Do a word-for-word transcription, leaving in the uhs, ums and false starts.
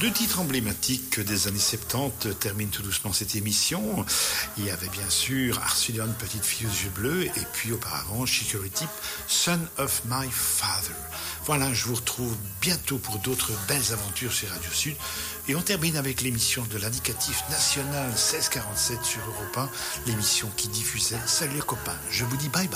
Deux titres emblématiques des années soixante-dix terminent tout doucement cette émission. Il y avait bien sûr Arsulian, petite fille aux yeux bleus, et puis auparavant Chicory Tip, Son of My Father. Voilà, je vous retrouve bientôt pour d'autres belles aventures sur Radio Sud. Et on termine avec l'émission de l'indicatif national seize quarante-sept sur Europe un, l'émission qui diffusait Salut les copains. Je vous dis bye bye.